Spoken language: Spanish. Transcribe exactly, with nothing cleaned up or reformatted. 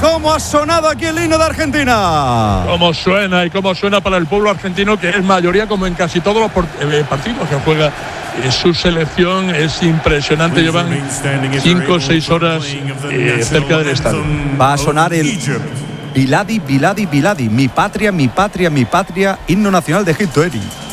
cómo ha sonado aquí el himno de Argentina. Cómo suena y cómo suena para el pueblo argentino, que es mayoría como en casi todos los partidos que juega su selección. Es impresionante, llevan cinco o seis horas eh, cerca del estadio. Va a sonar el Biladi, Biladi, Biladi, mi patria, mi patria, mi patria, himno nacional de Egipto, Eri.